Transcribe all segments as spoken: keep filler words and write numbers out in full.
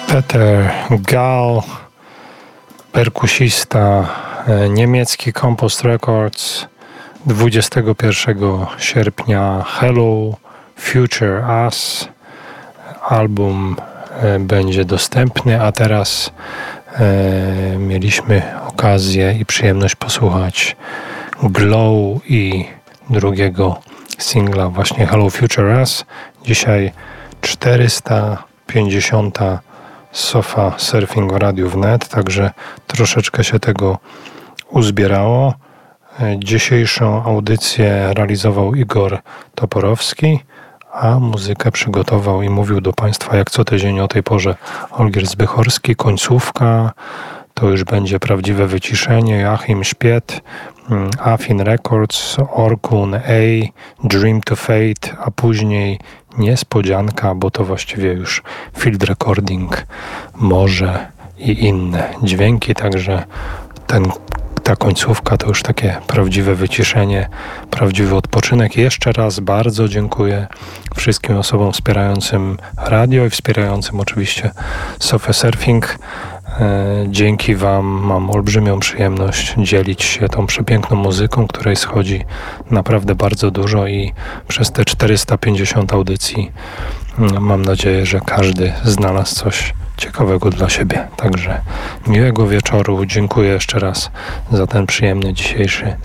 Peter Gall, perkusista, niemiecki Compost Records, dwudziestego pierwszego sierpnia Hello Future Us. Album będzie dostępny, a teraz e, mieliśmy okazję i przyjemność posłuchać Glow i drugiego singla właśnie Hello Future Us. Dzisiaj czterysta pięćdziesiąta Sofa Surfing w Radiu Wnet, także troszeczkę się tego uzbierało. Dzisiejszą audycję realizował Igor Toporowski, a muzykę przygotował i mówił do Państwa jak co tydzień o tej porze Olgierd Zbychorski. Końcówka to już będzie prawdziwe wyciszenie. Joachim Szpiet, Afin Records, Orkun A, Dream to Fate, a później niespodzianka, bo to właściwie już field recording, morze i inne dźwięki, także ten ta końcówka to już takie prawdziwe wyciszenie, prawdziwy odpoczynek. Jeszcze raz bardzo dziękuję wszystkim osobom wspierającym radio i wspierającym oczywiście Sofa Surfing. Dzięki Wam mam olbrzymią przyjemność dzielić się tą przepiękną muzyką, której schodzi naprawdę bardzo dużo i przez te czterysta pięćdziesiąt audycji mam nadzieję, że każdy znalazł coś ciekawego dla siebie. Także miłego wieczoru. Dziękuję jeszcze raz za ten przyjemny dzisiejszy e,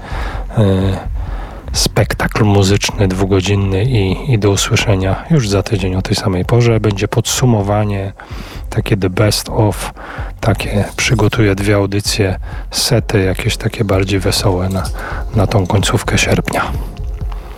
spektakl muzyczny, dwugodzinny i, i do usłyszenia już za tydzień o tej samej porze. Będzie podsumowanie, takie the best of, takie przygotuję dwie audycje, sety jakieś takie bardziej wesołe na, na tą końcówkę sierpnia.